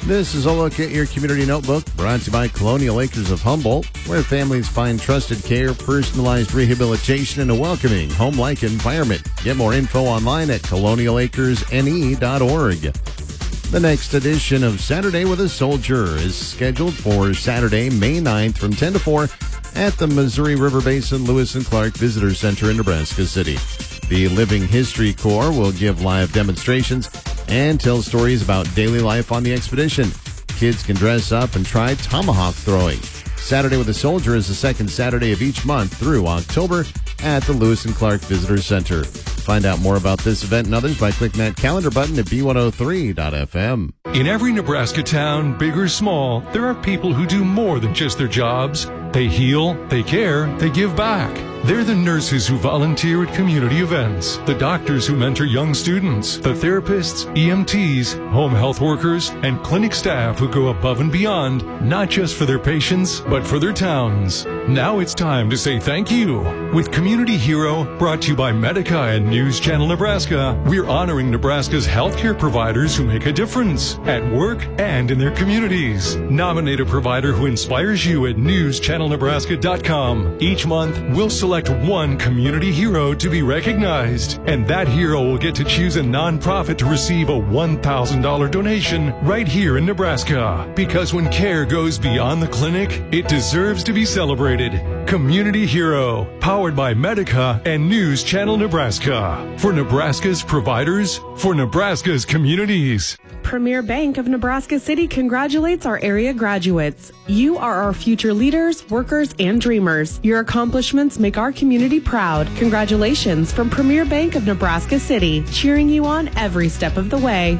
This is a look at your community notebook brought to you by Colonial Acres of Humboldt, where families find trusted care, personalized rehabilitation, and a welcoming home-like environment. Get more info online at colonialacresne.org. The next edition of Saturday with a Soldier is scheduled for Saturday, May 9th from 10 to 4 at the Missouri River Basin Lewis and Clark Visitor Center in Nebraska City. The Living History Corps will give live demonstrations and tell stories about daily life on the expedition. Kids can dress up and try tomahawk throwing. Saturday with a Soldier is the second Saturday of each month through October at the Lewis and Clark Visitor Center. Find out more about this event and others by clicking that calendar button at B103.fm. In every Nebraska town, big or small, there are people who do more than just their jobs. They heal, they care, they give back. They're the nurses who volunteer at community events, the doctors who mentor young students, the therapists, EMTs, home health workers, and clinic staff who go above and beyond, not just for their patients, but for their towns. Now it's time to say thank you. With Community Hero, brought to you by Medica and News Channel Nebraska, we're honoring Nebraska's healthcare providers who make a difference at work and in their communities. Nominate a provider who inspires you at newschannelnebraska.com. Each month, we'll select one community hero to be recognized, and that hero will get to choose a nonprofit to receive a $1,000 donation right here in Nebraska. Because when care goes beyond the clinic, it deserves to be celebrated. Community Hero, powered by Medica and News Channel Nebraska. For Nebraska's providers, for Nebraska's communities. Premier Bank of Nebraska City congratulates our area graduates. You are our future leaders, workers, and dreamers. Your accomplishments make our community proud. Congratulations from Premier Bank of Nebraska City, cheering you on every step of the way.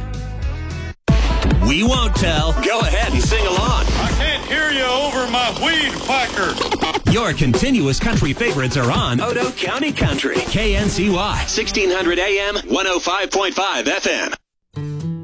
We won't tell. Go ahead and sing along. I can't hear you over my weed whacker. Your continuous country favorites are on Odo County Country. KNCY, 1600 AM, 105.5 FM.